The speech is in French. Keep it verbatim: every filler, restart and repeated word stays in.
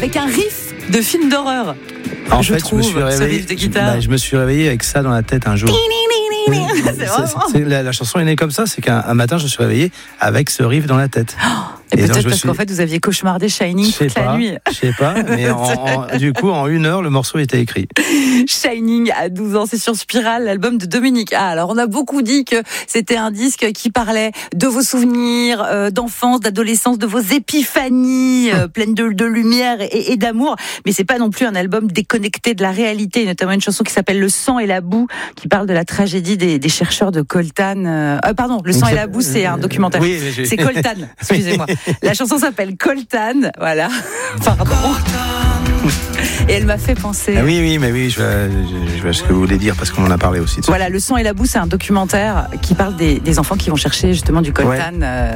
avec un riff de film d'horreur. En je fait, trouve, je me suis réveillé. de guitare. Bah, je me suis réveillé avec ça dans la tête un jour. Oui, c'est c'est, c'est, la, la chanson est née comme ça, c'est qu'un un matin je me suis réveillé avec ce riff dans la tête. Oh, et, et peut-être parce suis... qu'en fait vous aviez cauchemardé Shining toute pas, la nuit. Je sais pas, mais en, en, du coup en une heure le morceau était écrit. Shining à douze ans, c'est sur Spiral, l'album de Dominique. Ah, alors on a beaucoup dit que c'était un disque qui parlait de vos souvenirs euh, d'enfance, d'adolescence, de vos épiphanies euh, pleines de, de lumière et, et d'amour, mais c'est pas non plus un album déconnecté de la réalité, notamment une chanson qui s'appelle Le sang et la boue, qui parle de la tragédie des, des chercheurs de Coltan. Euh, pardon, Le sang et la boue, c'est un documentaire. Oui, c'est Coltan, excusez-moi. La chanson s'appelle Coltan, voilà. Pardon. Et elle m'a fait penser. Ah oui, oui, mais oui, je vois, je, je vois ce que vous voulez dire parce qu'on en a parlé aussi. Voilà, Le sang et la boue, c'est un documentaire qui parle des, des enfants qui vont chercher justement du coltan. Ouais. Euh,